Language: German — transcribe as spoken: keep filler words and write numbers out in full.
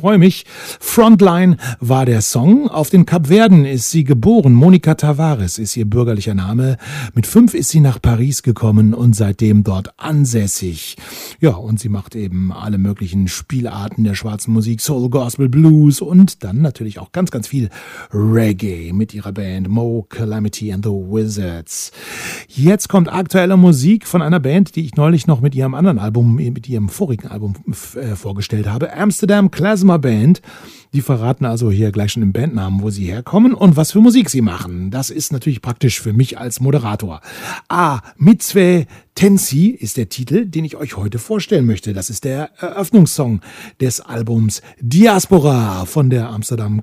freue mich. Frontline war der Song. Auf den Kapverden ist sie geboren. Monica Tavares ist ihr bürgerlicher Name. Mit fünf ist sie nach Paris gekommen und seitdem dort ansässig. Ja, und sie macht eben alle möglichen Spielarten der schwarzen Musik, Soul, Gospel, Blues und dann natürlich auch ganz, ganz viel Reggae mit ihrer Band Mo Calamity and the Wizards. Jetzt kommt aktuelle Musik von einer Band, die ich neulich noch mit ihrem anderen Album, mit ihrem vorigen Album äh, vorgestellt habe. Amsterdam Klezmer Band. Die verraten also hier gleich schon im Bandnamen, wo sie herkommen und was für Musik sie machen. Das ist natürlich praktisch für mich als Moderator. Ah, Mitzwe Tensi ist der Titel, den ich euch heute vorstellen möchte. Das ist der Eröffnungssong des Albums Diaspora von der Amsterdam